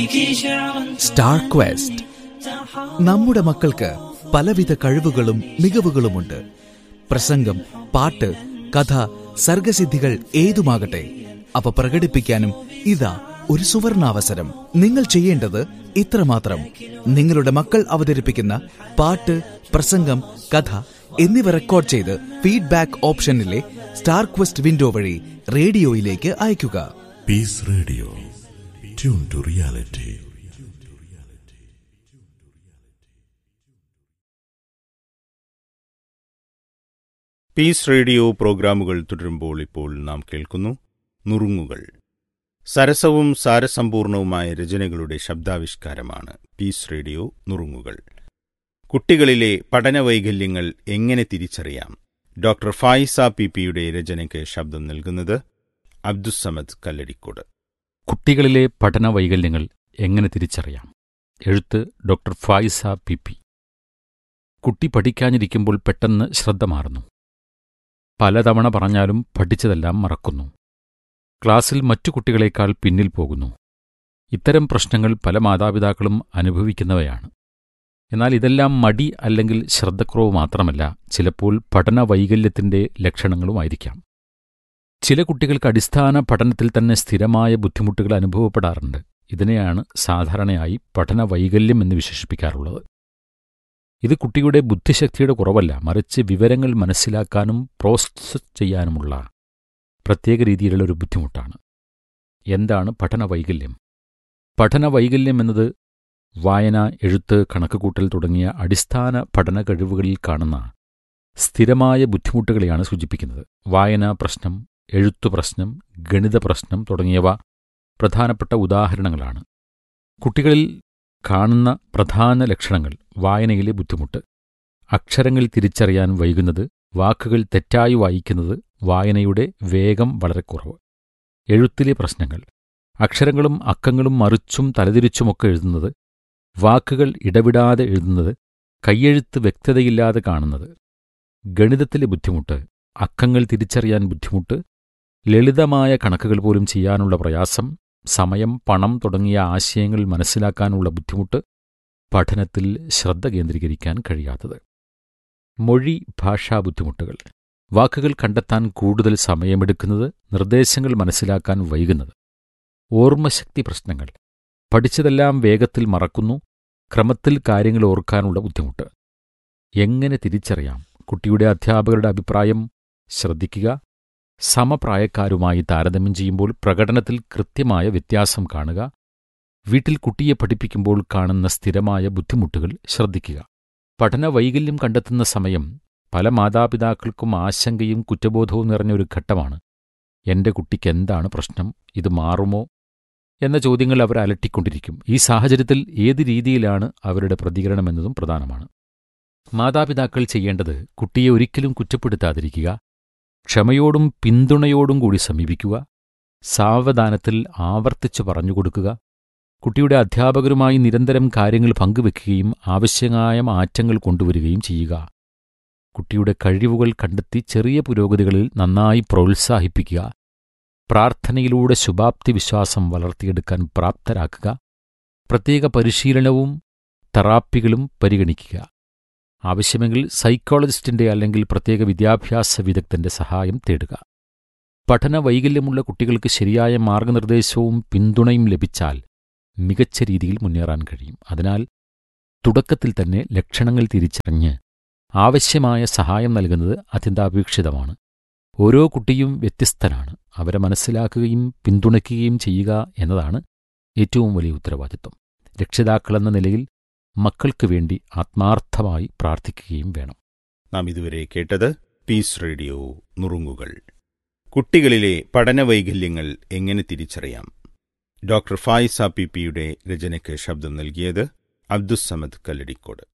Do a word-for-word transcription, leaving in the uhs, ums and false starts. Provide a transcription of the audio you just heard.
Star question. നമ്മുടെ മക്കൾക്ക് പലവിധ കഴിവുകളും മികവുകളുമുണ്ട്. പ്രസംഗം, പാട്ട്, കഥ, സർഗസിദ്ധികൾ ഏതുമാകട്ടെ, അവ പ്രകടിപ്പിക്കാനും ഇതാ ഒരു സുവർണാവസരം. നിങ്ങൾ ചെയ്യേണ്ടത് ഇത്രമാത്രം: നിങ്ങളുടെ മക്കൾ അവതരിപ്പിക്കുന്ന പാട്ട്, പ്രസംഗം, കഥ എന്നിവ റെക്കോർഡ് ചെയ്ത് ഫീഡ്ബാക്ക് ഓപ്ഷനിലെ സ്റ്റാർ ക്വസ്റ്റ് വിൻഡോ വഴി റേഡിയോയിലേക്ക് അയയ്ക്കുക. Piece radio, tune to reality. Piece radio പ്രോഗ്രാമുകൾ തുടരുമ്പോൾ ഇപ്പോൾ നാം കേൾക്കുന്നു നുറുങ്ങുകൾ. സരസവും സാരസമ്പൂർണവുമായ രചനകളുടെ ശബ്ദാവിഷ്കാരമാണ് പീസ് റേഡിയോ നുറുങ്ങുകൾ. കുട്ടികളിലെ പഠനവൈകല്യങ്ങൾ എങ്ങനെ തിരിച്ചറിയാം? ഡോക്ടർ ഫായിസ പി പിയുടെ രചനയ്ക്ക് ശബ്ദം നൽകുന്നത് അബ്ദുസ്സമദ് കല്ലടിക്കോട്. കുട്ടികളിലെ പഠനവൈകല്യങ്ങൾ എങ്ങനെ തിരിച്ചറിയാം? എഴുത്ത് ഡോക്ടർ ഫായിസ പി പി. കുട്ടി പഠിക്കാനിരിക്കുമ്പോൾ പെട്ടെന്ന് ശ്രദ്ധ മാറുന്നു. പലതവണ പറഞ്ഞാലും പഠിച്ചതെല്ലാം മറക്കുന്നു. ക്ലാസ്സിൽ മറ്റു കുട്ടികളെക്കാൾ പിന്നിൽ പോകുന്നു. ഇത്തരം പ്രശ്നങ്ങൾ പല മാതാപിതാക്കളും അനുഭവിക്കുന്നവയാണ്. എന്നാൽ ഇതെല്ലാം മടി അല്ലെങ്കിൽ ശ്രദ്ധക്കുറവ് മാത്രമല്ല, ചിലപ്പോൾ പഠനവൈകല്യത്തിന്റെ ലക്ഷണങ്ങളുമായിരിക്കാം. ചില കുട്ടികൾക്ക് അടിസ്ഥാന പഠനത്തിൽ തന്നെ സ്ഥിരമായ ബുദ്ധിമുട്ടുകൾ അനുഭവപ്പെടാറുണ്ട്. ഇതിനെയാണ് സാധാരണയായി പഠനവൈകല്യം എന്ന് വിശേഷിപ്പിക്കാറുള്ളത്. ഇത് കുട്ടിയുടെ ബുദ്ധിശക്തിയുടെ കുറവല്ല, മറിച്ച് വിവരങ്ങൾ മനസ്സിലാക്കാനും പ്രോസസ് ചെയ്യാനുമുള്ള പ്രത്യേക രീതിയിലുള്ള ഒരു ബുദ്ധിമുട്ടാണ്. എന്താണ് പഠനവൈകല്യം? പഠനവൈകല്യം എന്നത് വായന, എഴുത്ത്, കണക്കുകൂട്ടൽ തുടങ്ങിയ അടിസ്ഥാന പഠന കഴിവുകളിൽ കാണുന്ന സ്ഥിരമായ ബുദ്ധിമുട്ടുകളെയാണ് സൂചിപ്പിക്കുന്നത്. വായനാ പ്രശ്നം, എഴുത്തു പ്രശ്നം, ഗണിത പ്രശ്നം തുടങ്ങിയവ പ്രധാനപ്പെട്ട ഉദാഹരണങ്ങളാണ്. കുട്ടികളിൽ കാണുന്ന പ്രധാന ലക്ഷണങ്ങൾ: വായനയിലെ ബുദ്ധിമുട്ട്, അക്ഷരങ്ങൾ തിരിച്ചറിയാൻ വൈകുന്നത്, വാക്കുകൾ തെറ്റായി വായിക്കുന്നത്, വായനയുടെ വേഗം വളരെ കുറവ്. എഴുത്തിലെ പ്രശ്നങ്ങൾ: അക്ഷരങ്ങളും അക്കങ്ങളും മറിച്ചും തലതിരിച്ചുമൊക്കെ എഴുതുന്നത്, വാക്കുകൾ ഇടവിടാതെ എഴുതുന്നത്, കൈയെഴുത്ത് വ്യക്തതയില്ലാതെ കാണുന്നത്. ഗണിതത്തിലെ ബുദ്ധിമുട്ട്: അക്കങ്ങൾ തിരിച്ചറിയാൻ ബുദ്ധിമുട്ട്, ലളിതമായ കണക്കുകൾ പോലും ചെയ്യാനുള്ള പ്രയാസം, സമയം, പണം തുടങ്ങിയ ആശയങ്ങൾ മനസ്സിലാക്കാനുള്ള ബുദ്ധിമുട്ട്, പഠനത്തിൽ ശ്രദ്ധ കേന്ദ്രീകരിക്കാൻ കഴിയാത്തത്. മൊഴി ഭാഷാ ബുദ്ധിമുട്ടുകൾ: വാക്കുകൾ കണ്ടെത്താൻ കൂടുതൽ സമയമെടുക്കുന്നത്, നിർദ്ദേശങ്ങൾ മനസ്സിലാക്കാൻ വൈകുന്നത്. ഓർമ്മശക്തി പ്രശ്നങ്ങൾ: പഠിച്ചതെല്ലാം വേഗത്തിൽ മറക്കുന്നു, ക്രമത്തിൽ കാര്യങ്ങൾ ഓർക്കാനുള്ള ബുദ്ധിമുട്ട്. എങ്ങനെ തിരിച്ചറിയാം? കുട്ടിയുടെ അധ്യാപകരുടെ അഭിപ്രായം ശ്രദ്ധിക്കുക. സമപ്രായക്കാരുമായി താരതമ്യം ചെയ്യുമ്പോൾ പ്രകടനത്തിൽ കൃത്യമായ വ്യത്യാസം കാണുക. വീട്ടിൽ കുട്ടിയെ പഠിപ്പിക്കുമ്പോൾ കാണുന്ന സ്ഥിരമായ ബുദ്ധിമുട്ടുകൾ ശ്രദ്ധിക്കുക. പഠനവൈകല്യം കണ്ടെത്തുന്ന സമയം പല മാതാപിതാക്കൾക്കും ആശങ്കയും കുറ്റബോധവും നിറഞ്ഞ ഒരു ഘട്ടമാണ്. എന്റെ കുട്ടിക്ക് എന്താണ് പ്രശ്നം? ഇത് മാറുമോ എന്ന ചോദ്യങ്ങൾ അവർ അലട്ടിക്കൊണ്ടിരിക്കും. ഈ സാഹചര്യത്തിൽ ഏത് രീതിയിലാണ് അവരുടെ പ്രതികരണമെന്നതും പ്രധാനമാണ്. മാതാപിതാക്കൾ ചെയ്യേണ്ടത് കുട്ടിയെ ഒരിക്കലും കുറ്റപ്പെടുത്താതിരിക്കുക, ക്ഷമയോടും പിന്തുണയോടും കൂടി സമീപിക്കുക, സാവധാനത്തിൽ ആവർത്തിച്ചു പറഞ്ഞുകൊടുക്കുക, കുട്ടിയുടെ അധ്യാപകരുമായി നിരന്തരം കാര്യങ്ങൾ പങ്കുവെക്കുകയും ആവശ്യമായ മാറ്റങ്ങൾ കൊണ്ടുവരികയും ചെയ്യുക. കുട്ടിയുടെ കഴിവുകൾ കണ്ടെത്തി ചെറിയ പുരോഗതികളിൽ നന്നായി പ്രോത്സാഹിപ്പിക്കുക. പ്രാർത്ഥനയിലൂടെ ശുഭാപ്തി വിശ്വാസം വളർത്തിയെടുക്കാൻ പ്രാപ്തരാക്കുക. പ്രത്യേക പരിശീലനവും തെറാപ്പികളും പരിഗണിക്കുക. ആവശ്യമെങ്കിൽ സൈക്കോളജിസ്റ്റിന്റെ അല്ലെങ്കിൽ പ്രത്യേക വിദ്യാഭ്യാസ വിദഗ്ധന്റെ സഹായം തേടുക. പഠനവൈകല്യമുള്ള കുട്ടികൾക്ക് ശരിയായ മാർഗനിർദ്ദേശവും പിന്തുണയും ലഭിച്ചാൽ മികച്ച രീതിയിൽ മുന്നേറാൻ കഴിയും. അതിനാൽ തുടക്കത്തിൽ തന്നെ ലക്ഷണങ്ങൾ തിരിച്ചറിഞ്ഞ് ആവശ്യമായ സഹായം നൽകുന്നത് അത്യന്താപേക്ഷിതമാണ്. ഓരോ കുട്ടിയും വ്യത്യസ്തനാണ്. അവരെ മനസ്സിലാക്കുകയും പിന്തുണയ്ക്കുകയും ചെയ്യുക എന്നതാണ് ഏറ്റവും വലിയ ഉത്തരവാദിത്വം. രക്ഷിതാക്കളെന്ന നിലയിൽ മക്കൾക്ക് വേണ്ടി ആത്മാർത്ഥമായി പ്രാർത്ഥിക്കുകയും വേണം. നാം ഇതുവരെ കേട്ടത് പീസ് റേഡിയോ നുറുങ്ങുകൾ. കുട്ടികളിലെ പഠനവൈകല്യങ്ങൾ എങ്ങനെ തിരിച്ചറിയാം? ഡോക്ടർ ഫായിസ പി പിയുടെ രചനയ്ക്ക് ശബ്ദം നൽകിയത് അബ്ദുസ്സമദ് കല്ലടിക്കോട്.